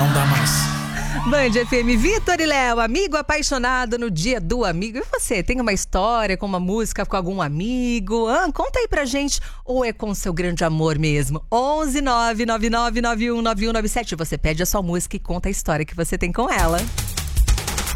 Não dá mais. Band FM, Vitor e Léo, amigo apaixonado no dia do amigo. E você, tem uma história com uma música com algum amigo? Conta aí pra gente. Ou é com seu grande amor mesmo? 11 999919197. Você pede a sua música e conta a história que você tem com ela.